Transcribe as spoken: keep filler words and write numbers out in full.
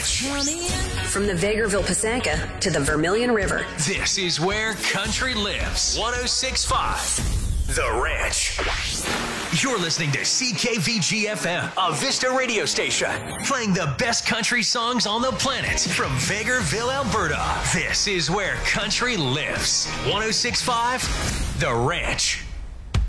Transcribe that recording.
Ranch. From the Vegreville Pisanka to the Vermilion River. This is where country lives. one oh six point five The Ranch. You're listening to C K V G F M, a Vista radio station, playing the best country songs on the planet from Vegreville, Alberta. This is where country lives. one oh six point five The Ranch.